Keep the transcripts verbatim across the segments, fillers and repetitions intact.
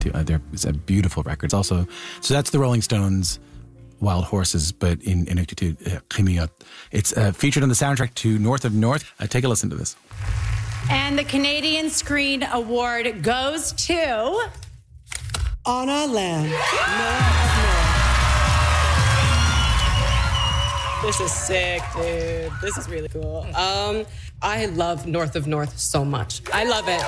Uh, there, it's a beautiful record. It's also, so that's the Rolling Stones' Wild Horses, but in Inuktitut, uh, Qimmiut. It's uh, featured on the soundtrack to North of North. Uh, take a listen to this. And the Canadian Screen Award goes to Anna Lamb. This is sick, dude. This is really cool. Um, I love North of North so much. I love it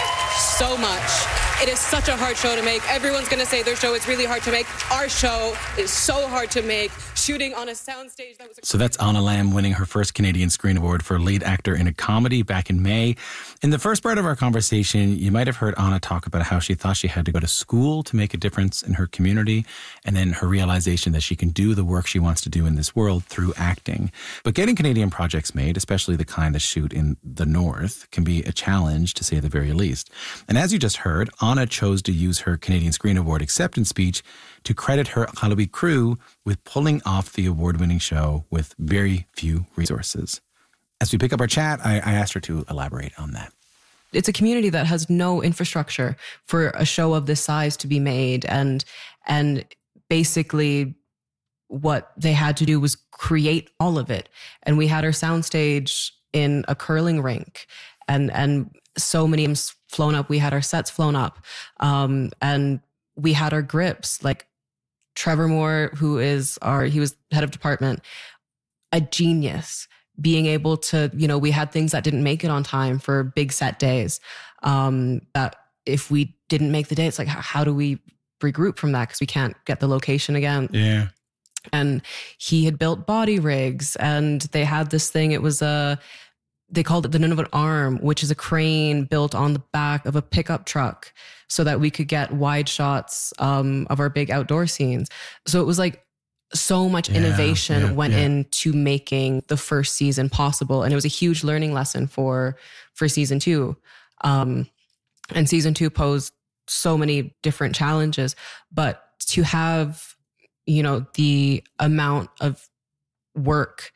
so much. It is such a hard show to make. Everyone's going to say their show is really hard to make. Our show is so hard to make. Shooting on a soundstage that was... So that's Anna Lamb winning her first Canadian Screen Award for lead actor in a comedy back in May. In the first part of our conversation, you might have heard Anna talk about how she thought she had to go to school to make a difference in her community, and then her realization that she can do the work she wants to do in this world through acting. But getting Canadian projects made, especially the kind that shoot in the North, can be a challenge, to say the very least. And as you just heard, Anna chose to use her Canadian Screen Award acceptance speech to credit her Qaluit crew with pulling off the award-winning show with very few resources. As we pick up our chat, I, I asked her to elaborate on that. It's a community that has no infrastructure for a show of this size to be made. And, and basically what they had to do was create all of it. And we had our soundstage in a curling rink, and, and so many flown up. We had our sets flown up, um, and we had our grips. Like Trevor Moore, who is our, he was head of department, a genius, being able to, you know, we had things that didn't make it on time for big set days. Um, that if we didn't make the day, it's like, how, how do we regroup from that? Because we can't get the location again. Yeah. And he had built body rigs, and they had this thing. It was a, they called it the Nunavut Arm, which is a crane built on the back of a pickup truck so that we could get wide shots um, of our big outdoor scenes. So it was like so much yeah, innovation yeah, went yeah. into making the first season possible. And it was a huge learning lesson for, for season two. Um, and season two posed so many different challenges, but to have, you know, the amount of work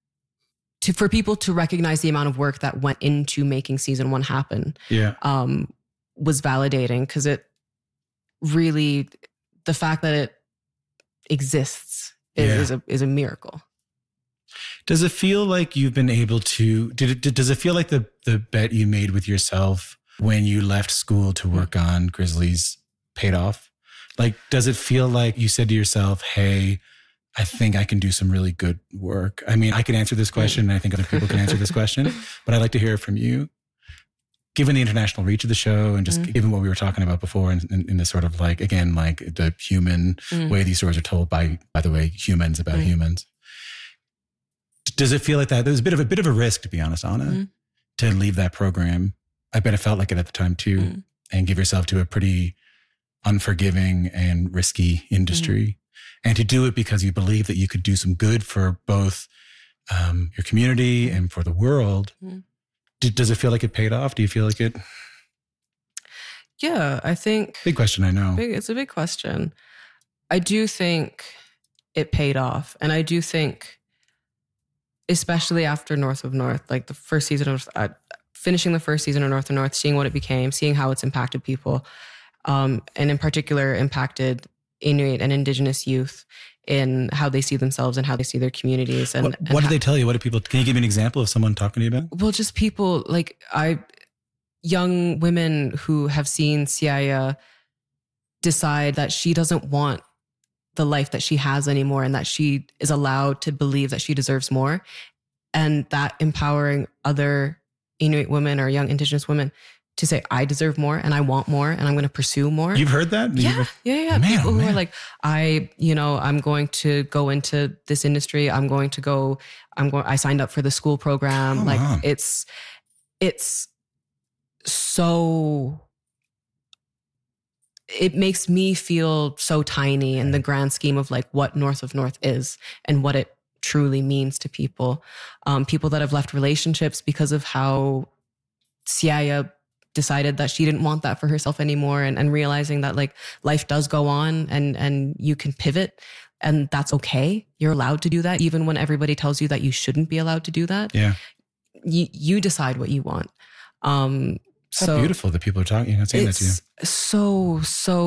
to, for people to recognize the amount of work that went into making season one happen, yeah, um, was validating, because it really, the fact that it exists is, yeah. is a is a miracle. Does it feel like you've been able to? Did it? Did, does it feel like the the bet you made with yourself when you left school to work on Grizzlies paid off? Like, does it feel like you said to yourself, "Hey, I think I can do some really good work"? I mean, I can answer this question, and I think other people can answer this question, but I'd like to hear it from you. Given the international reach of the show, and just mm. given what we were talking about before, in, in, in this sort of like, again, like the human mm. way these stories are told by, by the way, humans about mm. humans. Does it feel like that? There's a bit of a bit of a risk, to be honest, Anna, mm. to leave that program. I bet it felt like it at the time too, mm. and give yourself to a pretty unforgiving and risky industry, mm. and to do it because you believe that you could do some good for both um, your community and for the world. Mm. Does it feel like it paid off? Do you feel like it? Yeah, I think... Big question, I know. Big, it's a big question. I do think it paid off. And I do think, especially after North of North, like the first season of... Uh, finishing the first season of North of North, seeing what it became, seeing how it's impacted people, um, and in particular impacted Inuit and Indigenous youth in how they see themselves and how they see their communities. And what, and what how, did they tell you? What did people, can you give me an example of someone talking to you about? Well, just people like I, young women who have seen Siaya decide that she doesn't want the life that she has anymore, and that she is allowed to believe that she deserves more. And that empowering other Inuit women or young Indigenous women to say, I deserve more and I want more and I'm going to pursue more. You've heard that? Yeah, You've... yeah, yeah. Man, People oh, who man. are like, I, you know, I'm going to go into this industry. I'm going to go, I'm going, I signed up for the school program. Come like on. it's, it's so, it makes me feel so tiny in the grand scheme of like what North of North is and what it truly means to people. Um, people that have left relationships because of how Siaya decided that she didn't want that for herself anymore, and, and realizing that like life does go on and, and you can pivot, and that's okay. You're allowed to do that even when everybody tells you that you shouldn't be allowed to do that. Yeah. You, you decide what you want. Um, How so beautiful that people are talking and saying that to you. It's so, so